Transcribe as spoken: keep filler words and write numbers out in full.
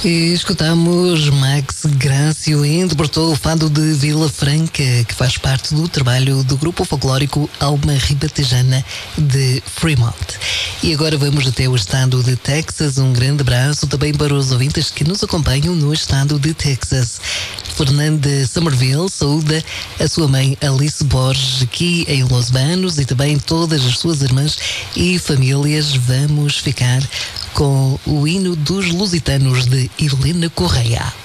E escutamos Max Grácio interpretou o fado de Vila Franca, que faz parte do trabalho do grupo folclórico Alma Ribatejana de Fremont. E agora vamos até o estado de Texas. Um grande abraço também para os ouvintes que nos acompanham no estado de Texas. Fernanda Somerville saúda a sua mãe Alice Borges aqui em Los Banos e também todas as suas irmãs e famílias. Vamos ficar com o hino dos Lusitanos de Helena Correia.